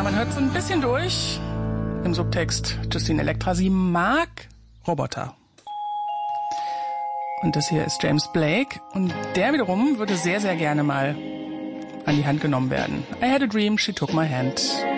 Ja, man hört so ein bisschen durch im Subtext. Justine Elektra, sie mag Roboter. Und das hier ist James Blake. Und der wiederum würde sehr, sehr gerne mal an die Hand genommen werden. I had a dream, she took my hand.